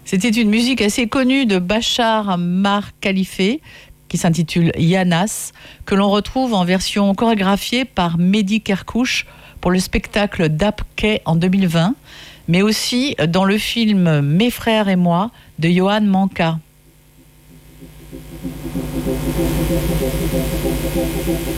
C'était une musique assez connue de Bachar Mar Khalife, qui s'intitule Yanas, que l'on retrouve en version chorégraphiée par Mehdi Kerkouch pour le spectacle d'Apkey en 2020, mais aussi dans le film Mes frères et moi de Johan Manka.